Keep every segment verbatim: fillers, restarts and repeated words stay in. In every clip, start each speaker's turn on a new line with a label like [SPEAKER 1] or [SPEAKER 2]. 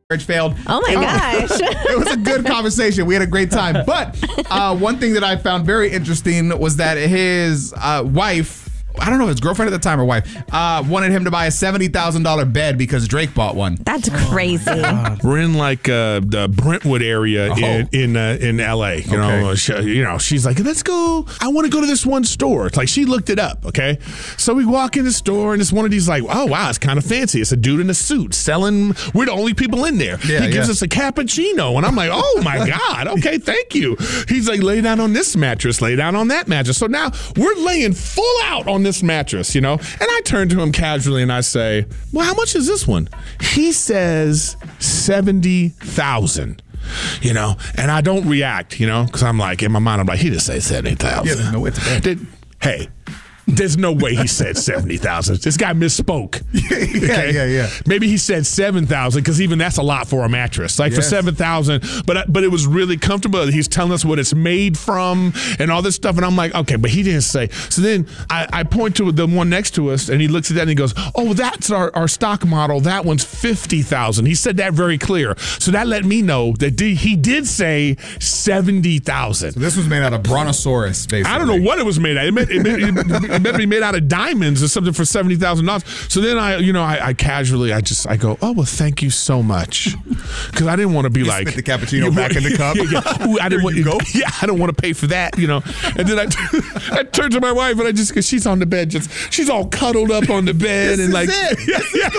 [SPEAKER 1] marriage failed.
[SPEAKER 2] Oh my gosh.
[SPEAKER 1] It was a good conversation. We had a great time. But uh, one thing that I found very interesting was that his uh, wife, I don't know if his girlfriend at the time or wife, uh, wanted him to buy a seventy thousand dollars bed because Drake bought one.
[SPEAKER 2] That's crazy.
[SPEAKER 3] Oh We're in like uh, the Brentwood area oh. in in, uh, in L A. You okay. know, she, you know, she's like, let's go. I want to go to this one store. It's like she looked it up. Okay, so we walk in the store and it's one of these like, oh wow, it's kind of fancy. It's a dude in a suit selling. We're the only people in there. Yeah, he gives yeah. us a cappuccino, and I'm like, oh my god, okay, thank you. He's like, lay down on this mattress, lay down on that mattress. So now we're laying full out on this mattress, you know, and I turn to him casually and I say, well, how much is this one? He says seventy thousand, you know, and I don't react, you know, because I'm like, in my mind, I'm like, he just said seventy thousand.
[SPEAKER 1] Yeah, no, it's bad.
[SPEAKER 3] Hey, there's no way he said seventy thousand. This guy misspoke.
[SPEAKER 1] yeah, okay? yeah, yeah.
[SPEAKER 3] Maybe he said seven thousand because even that's a lot for a mattress. Like yes. for seven thousand, but but it was really comfortable. He's telling us what it's made from and all this stuff. And I'm like, okay, but he didn't say. So then I, I point to the one next to us and he looks at that and he goes, oh, that's our, our stock model. That one's fifty thousand. He said that very clear. So that let me know that he did say seventy thousand.
[SPEAKER 1] So this was made out of brontosaurus, basically.
[SPEAKER 3] I don't know what it was made out of. It, it, it, it, it better be made out of diamonds or something for seventy thousand dollars. So then I, you know, I, I casually, I just, I go, oh, well, thank you so much. Because I didn't want to be
[SPEAKER 1] you
[SPEAKER 3] like.
[SPEAKER 1] Spit the cappuccino back in the cup.
[SPEAKER 3] Yeah, yeah. Ooh, I didn't want,
[SPEAKER 1] you go.
[SPEAKER 3] Yeah, I don't want to pay for that, you know. And then I, I turned to my wife and I just, because she's on the bed, just, she's all cuddled up on the bed.
[SPEAKER 1] This
[SPEAKER 3] and
[SPEAKER 1] is
[SPEAKER 3] like,
[SPEAKER 1] it.
[SPEAKER 3] Yeah,
[SPEAKER 1] this
[SPEAKER 3] yeah.
[SPEAKER 1] is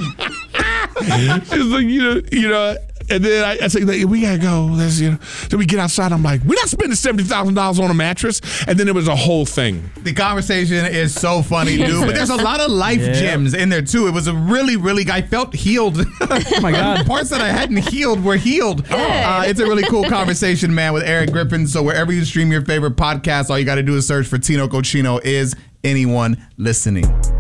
[SPEAKER 1] the one.
[SPEAKER 3] She's like, you know, you know. And then I, I say, like, we gotta go. Let's, you know. Then we get outside. I'm like, we're not spending seventy thousand dollars on a mattress. And then it was a whole thing.
[SPEAKER 1] The conversation is so funny, dude. But there's a lot of life yeah. gems in there too. It was a really, really. I felt healed.
[SPEAKER 4] Oh my god,
[SPEAKER 1] parts that I hadn't healed were healed. Uh, it's a really cool conversation, man, with Eric Griffin. So wherever you stream your favorite podcast, all you got to do is search for Tino Cochino. Is anyone listening?